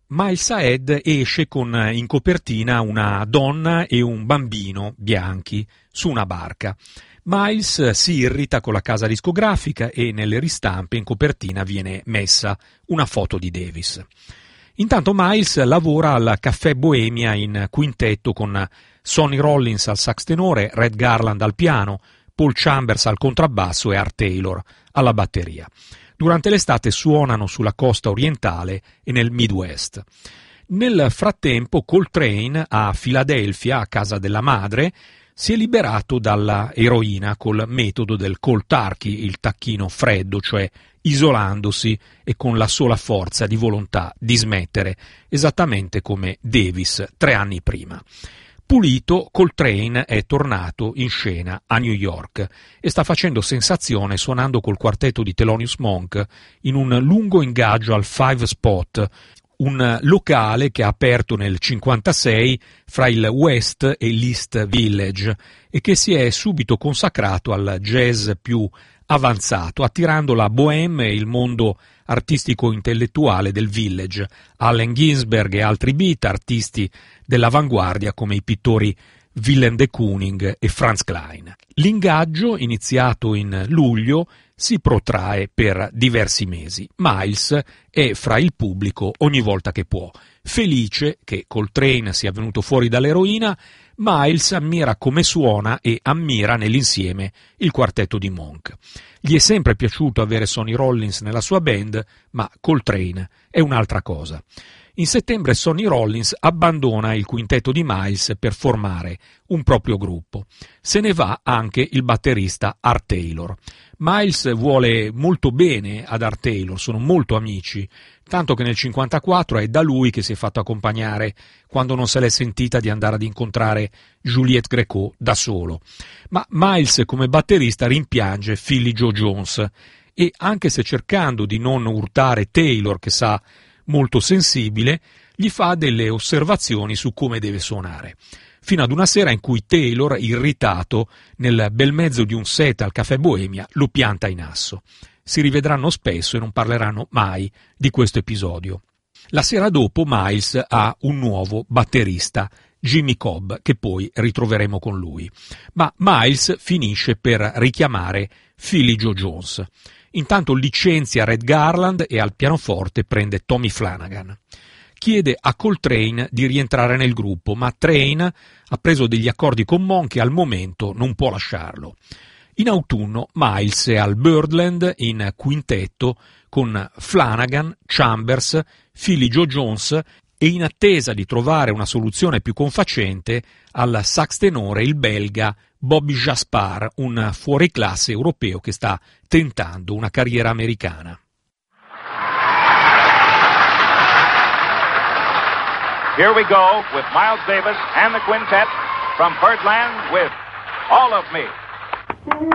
Miles Ahead esce con in copertina una donna e un bambino bianchi su una barca. Miles si irrita con la casa discografica e nelle ristampe in copertina viene messa una foto di Davis. Intanto Miles lavora al Caffè Bohemia in quintetto con Sonny Rollins al sax tenore, Red Garland al piano, Paul Chambers al contrabbasso e Art Taylor alla batteria. Durante l'estate suonano sulla costa orientale e nel Midwest. Nel frattempo Coltrane a Filadelfia, a casa della madre, si è liberato dalla eroina col metodo del cold turkey, il tacchino freddo, cioè isolandosi e con la sola forza di volontà di smettere, esattamente come Davis 3 anni prima. Pulito, Coltrane è tornato in scena a New York e sta facendo sensazione suonando col quartetto di Thelonious Monk in un lungo ingaggio al Five Spot, un locale che ha aperto nel 1956 fra il West e l'East Village e che si è subito consacrato al jazz più avanzato, attirando la bohème e il mondo artistico-intellettuale del Village, Allen Ginsberg e altri beat, artisti dell'avanguardia come i pittori Willem de Kooning e Franz Klein. L'ingaggio, iniziato in luglio, si protrae per diversi mesi. Miles è fra il pubblico ogni volta che può. Felice che Coltrane sia venuto fuori dall'eroina, Miles ammira come suona e ammira nell'insieme il quartetto di Monk. Gli è sempre piaciuto avere Sonny Rollins nella sua band, ma Coltrane è un'altra cosa. In settembre Sonny Rollins abbandona il quintetto di Miles per formare un proprio gruppo. Se ne va anche il batterista Art Taylor. Miles vuole molto bene ad Art Taylor, sono molto amici, tanto che nel 1954 è da lui che si è fatto accompagnare quando non se l'è sentita di andare ad incontrare Juliette Gréco da solo. Ma Miles come batterista rimpiange Philly Joe Jones e anche se cercando di non urtare Taylor, che sa molto sensibile, gli fa delle osservazioni su come deve suonare. Fino ad una sera in cui Taylor, irritato, nel bel mezzo di un set al Caffè Bohemia, lo pianta in asso. Si rivedranno spesso e non parleranno mai di questo episodio. La sera dopo Miles ha un nuovo batterista, Jimmy Cobb, che poi ritroveremo con lui. Ma Miles finisce per richiamare Philly Joe Jones. Intanto licenzia Red Garland e al pianoforte prende Tommy Flanagan. Chiede a Coltrane di rientrare nel gruppo, ma Train ha preso degli accordi con Monk e al momento non può lasciarlo. In autunno Miles è al Birdland in quintetto con Flanagan, Chambers, Philly Joe Jones e in attesa di trovare una soluzione più confacente al sax tenore il belga Bobby Jaspar, un fuoriclasse europeo che sta tentando una carriera americana. Here we go with Miles Davis and the quintet from Birdland with All of Me.